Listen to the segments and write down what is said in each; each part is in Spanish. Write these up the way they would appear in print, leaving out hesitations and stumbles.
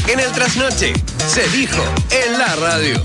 En el trasnoche, se dijo en la radio.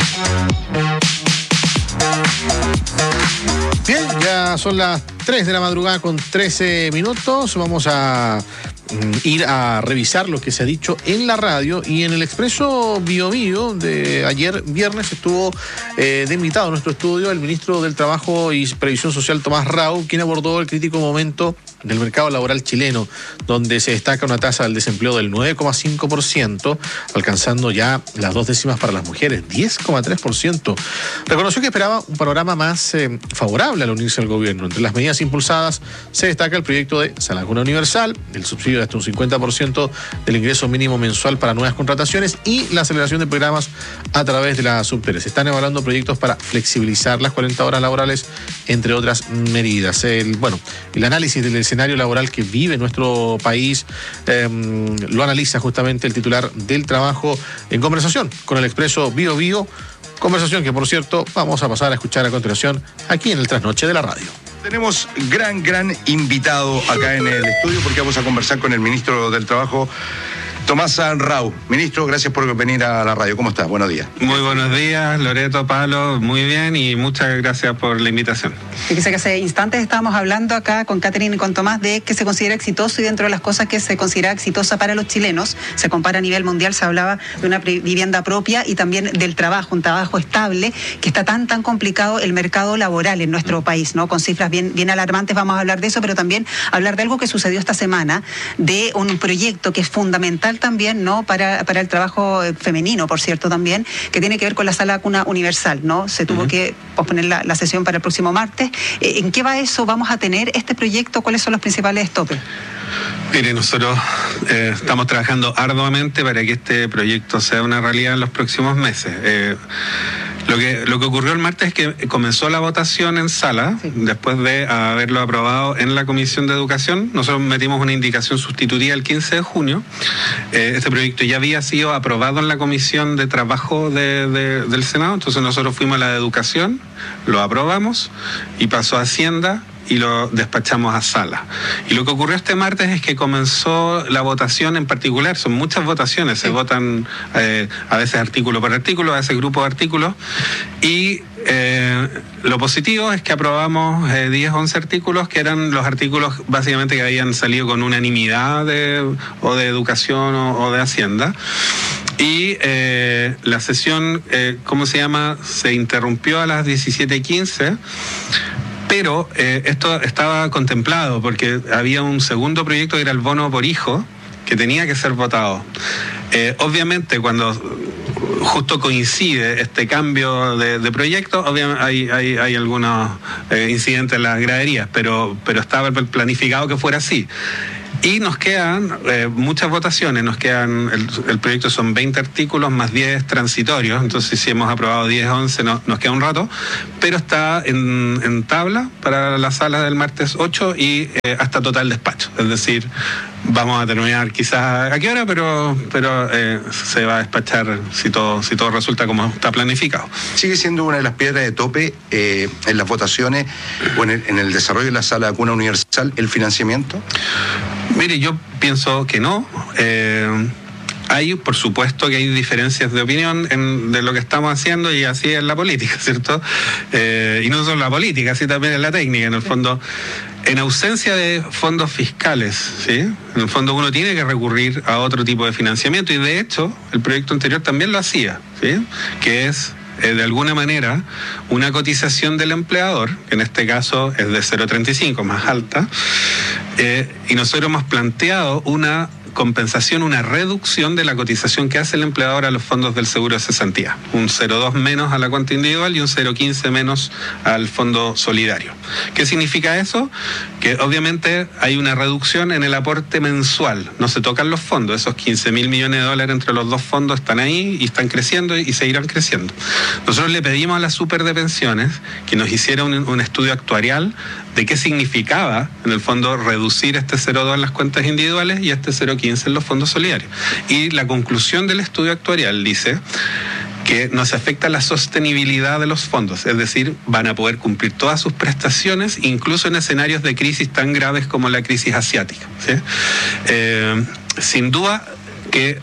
Bien, ya son las 3 de la madrugada con 13 minutos. Vamos a ir a revisar lo que se ha dicho en la radio. Y en el Expreso Bio Bio de ayer viernes estuvo de invitado a nuestro estudio el ministro del Trabajo y Previsión Social, Tomás Rau, quien abordó el crítico momento del mercado laboral chileno, donde se destaca una tasa del desempleo del 9,5%, alcanzando ya las 2 décimas para las mujeres, 10,3%. Reconoció que esperaba un panorama más favorable al unirse al gobierno. Entre las medidas impulsadas se destaca el proyecto de Salario Universal, el subsidio de hasta un 50% del ingreso mínimo mensual para nuevas contrataciones y la aceleración de programas a través de la Subtere. Se están evaluando proyectos para flexibilizar las 40 horas laborales, entre otras medidas. El análisis del escenario laboral que vive nuestro país lo analiza justamente el titular del trabajo en conversación con el Expreso Bio Bio. Conversación que, por cierto, vamos a pasar a escuchar a continuación aquí en el Trasnoche de la Radio. Tenemos gran invitado acá en el estudio porque vamos a conversar con el ministro del Trabajo, Tomás Rau. Ministro, gracias por venir a la radio. ¿Cómo estás? Buenos días. Muy buenos días, Loreto, Pablo, muy bien y muchas gracias por la invitación. Fíjese que hace instantes estábamos hablando acá con Catherine y con Tomás de que se considera exitoso, y dentro de las cosas que se considera exitosa para los chilenos, se compara a nivel mundial, se hablaba de una vivienda propia y también del trabajo, un trabajo estable, que está tan complicado el mercado laboral en nuestro país, ¿no? Con cifras bien alarmantes, vamos a hablar de eso, pero también hablar de algo que sucedió esta semana, de un proyecto que es fundamental también, ¿no? Para el trabajo femenino, por cierto, también, que tiene que ver con la Sala Cuna Universal, ¿no? Se tuvo que posponer la sesión para el próximo martes. ¿En qué va eso? ¿Vamos a tener este proyecto? ¿Cuáles son los principales topes? Mire, nosotros estamos trabajando arduamente para que este proyecto sea una realidad en los próximos meses. Lo que ocurrió el martes es que comenzó la votación en sala, sí, después de haberlo aprobado en la Comisión de Educación. Nosotros metimos una indicación sustitutiva el 15 de junio. Este proyecto ya había sido aprobado en la Comisión de Trabajo del Senado, entonces nosotros fuimos a la de Educación, lo aprobamos y pasó a Hacienda y lo despachamos a sala. Y lo que ocurrió este martes es que comenzó la votación en particular. Son muchas votaciones, se votan a veces artículo por artículo, a veces grupo de artículos, y lo positivo es que aprobamos 11 artículos, que eran los artículos básicamente que habían salido con unanimidad o de Educación o de Hacienda. Y la sesión, se interrumpió a las 17:15, pero esto estaba contemplado porque había un segundo proyecto que era el bono por hijo, que tenía que ser votado. Obviamente, cuando justo coincide este cambio de proyecto, obviamente hay algunos incidentes en las graderías, pero estaba planificado que fuera así. Y nos quedan muchas votaciones, el proyecto son 20 artículos más 10 transitorios, entonces si hemos aprobado 10, 11 nos queda un rato, pero está en tabla para la sala del martes 8 y hasta total despacho, es decir, vamos a terminar quizás a qué hora, pero se va a despachar si todo resulta como está planificado. ¿Sigue siendo una de las piedras de tope en las votaciones o en el desarrollo de la Sala Cuna Universal el financiamiento? Mire, yo pienso que no. Por supuesto que hay diferencias de opinión de lo que estamos haciendo, y así es la política, ¿cierto? Y no solo la política, así también es la técnica. En el fondo, en ausencia de fondos fiscales, ¿sí? En el fondo uno tiene que recurrir a otro tipo de financiamiento, y de hecho el proyecto anterior también lo hacía, ¿sí? Que es de alguna manera una cotización del empleador, que en este caso es de 0,35, más alta, y nosotros hemos planteado una compensación, una reducción de la cotización que hace el empleador a los fondos del seguro de cesantía. Un 0,2 menos a la cuenta individual y un 0,15 menos al fondo solidario. ¿Qué significa eso? Que obviamente hay una reducción en el aporte mensual. No se tocan los fondos. Esos 15.000 millones de dólares entre los dos fondos están ahí y están creciendo y seguirán creciendo. Nosotros le pedimos a la Super de Pensiones que nos hiciera un estudio actuarial de qué significaba, en el fondo, reducir este 0,2 en las cuentas individuales y este 0,15 en los fondos solidarios. Y la conclusión del estudio actuarial dice que no se afecta la sostenibilidad de los fondos, es decir, van a poder cumplir todas sus prestaciones, incluso en escenarios de crisis tan graves como la crisis asiática, ¿sí? Sin duda que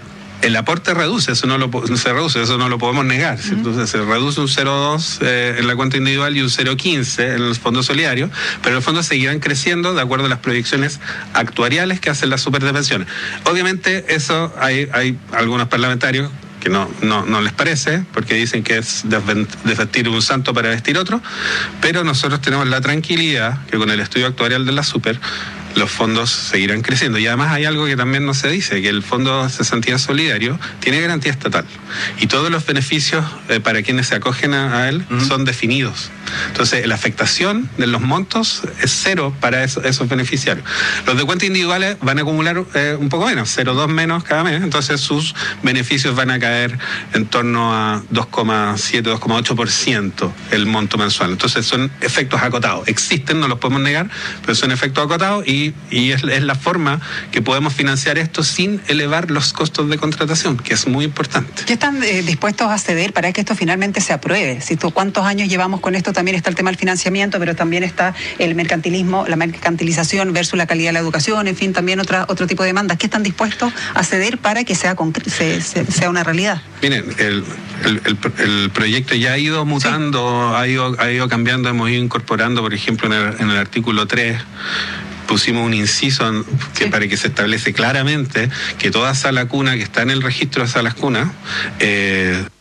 el aporte reduce, eso no lo podemos negar. Entonces se reduce un 0,2 en la cuenta individual y un 0,15 en los fondos solidarios, pero los fondos seguirán creciendo de acuerdo a las proyecciones actuariales que hacen las superdepensiones. Obviamente eso hay algunos parlamentarios que no les parece, porque dicen que es desvestir un santo para vestir otro, pero nosotros tenemos la tranquilidad que con el estudio actuarial de la super los fondos seguirán creciendo. Y además hay algo que también no se dice, que el Fondo de Cesantía Solidario tiene garantía estatal y todos los beneficios para quienes se acogen a él son definidos. Entonces la afectación de los montos es cero para esos beneficiarios. Los de cuentas individuales van a acumular un poco menos, 0,2 menos cada mes, entonces sus beneficios van a caer en torno a 2,7, 2,8% el monto mensual. Entonces son efectos acotados, existen, no los podemos negar, pero son efectos acotados y es la forma que podemos financiar esto sin elevar los costos de contratación, que es muy importante. ¿Qué están dispuestos a ceder para que esto finalmente se apruebe? ¿Cuántos años llevamos con esto? También está el tema del financiamiento, pero también está el mercantilismo, la mercantilización versus la calidad de la educación, en fin, también otro tipo de demandas. ¿Qué están dispuestos a ceder para que sea una realidad? Miren, el proyecto ya ha ido mutando, sí. ha ido cambiando, hemos ido incorporando, por ejemplo, en el artículo 3, pusimos un inciso para que se establece claramente que toda sala cuna que está en el registro de salas cunas